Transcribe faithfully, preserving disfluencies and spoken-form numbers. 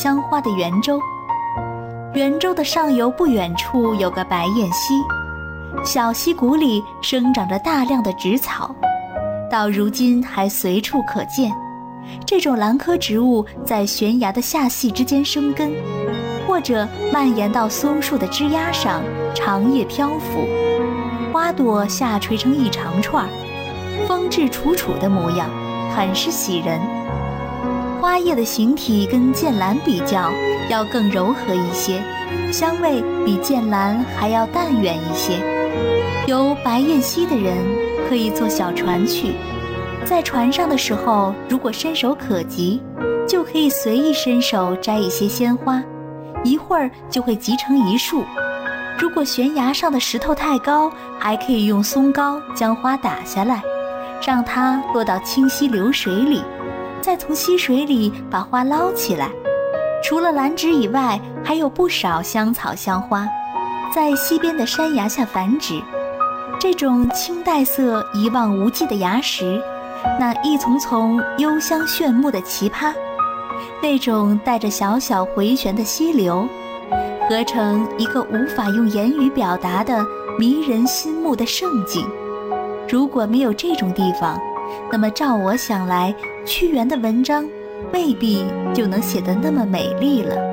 香花的圆州。圆州的上游不远处有个白燕溪，小溪谷里生长着大量的植草，到如今还随处可见。这种兰科植物在悬崖的下隙之间生根，或者蔓延到松树的枝桠上，长叶漂浮，花朵下垂成一长串，风致楚楚的模样，很是喜人。花叶的形体跟剑兰比较要更柔和一些，香味比剑兰还要淡远一些。游白燕溪的人可以坐小船去，在船上的时候，如果伸手可及，就可以随意伸手摘一些鲜花，一会儿就会集成一束。如果悬崖上的石头太高，还可以用松糕将花打下来，让它落到清溪流水里，再从溪水里把花捞起来。除了兰植以外，还有不少香草香花，在溪边的山崖下繁殖。这种青黛色一望无际的崖石，那一丛丛幽香炫目的奇葩，那种带着小小回旋的溪流，合成一个无法用言语表达的迷人心目的盛景。如果没有这种地方，那么照我想来，屈原的文章未必就能写得那么美丽了。